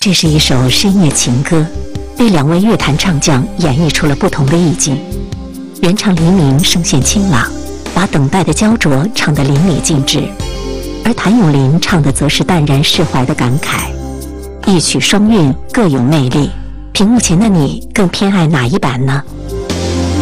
这是一首深夜情歌，被两位乐坛唱将演绎出了不同的意境。原唱黎明声线清朗，把等待的焦灼唱得淋漓尽致，而谭咏麟唱的则是淡然释怀的感慨。一曲双韵各有魅力，屏幕前的你更偏爱哪一版呢？